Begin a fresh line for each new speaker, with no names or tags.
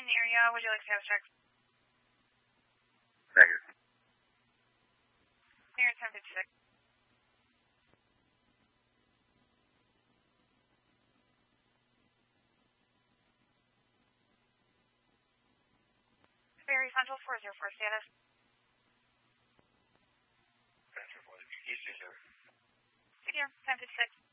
area. Would you like status check?
Negative.
Near 1056. Ferry Central 404 status.
Central 404. Eastern, sir.
Here, 1056.